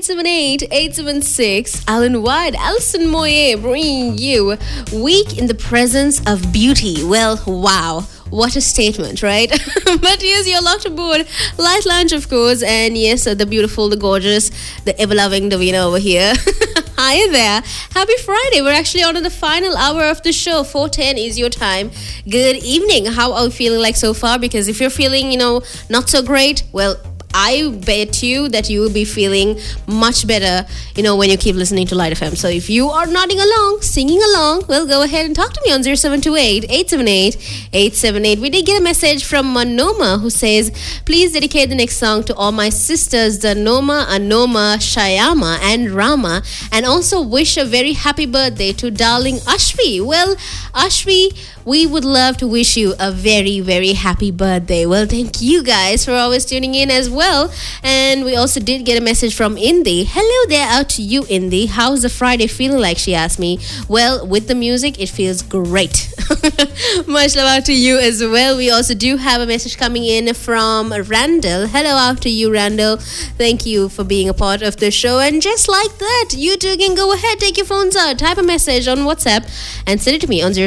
878-876. Alan White, Alison Moye bringing you Week in the Presence of Beauty. Well, wow. What a statement, right? But yes, you're locked aboard Light Lounge, of course. And yes, the beautiful, the gorgeous, the ever-loving Davina over here. Hi there. Happy Friday. We're actually on to the final hour of the show. 4:10 is your time. Good evening. How are you feeling like so far? Because if you're feeling, not so great, well, I bet you that you will be feeling much better, when you keep listening to Light FM. So if you are nodding along, singing along, well, go ahead and talk to me on 0728-878-878. We did get a message from Manoma who says, please dedicate the next song to all my sisters, Danoma, Anoma, Shayama, and Rama, and also wish a very happy birthday to darling Ashvi. Well, Ashvi, we would love to wish you a very, very happy birthday. Well, thank you guys for always tuning in as well. And we also did get a message from Indi. Hello there out to you, Indi. How's the Friday feeling like, she asked me. Well, with the music, it feels great. Much love out to you as well. We also do have a message coming in from Randall. Hello out to you, Randall. Thank you for being a part of the show. And just like that, you two can go ahead, take your phones out, type a message on WhatsApp and send it to me on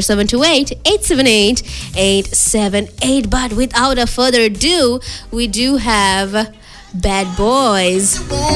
0728-878-878. But without a further ado, we do have Bad Boys.